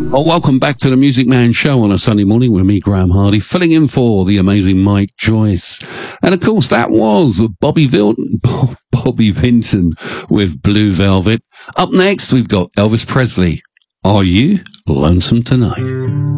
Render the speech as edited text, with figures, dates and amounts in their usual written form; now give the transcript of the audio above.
Oh, welcome back to the Music Man Show on a Sunday morning with me, Graham Hardy, filling in for the amazing Mike Joyce. And of course, that was Bobby Vinton with Blue Velvet. Up next, we've got Elvis Presley. Are You Lonesome Tonight?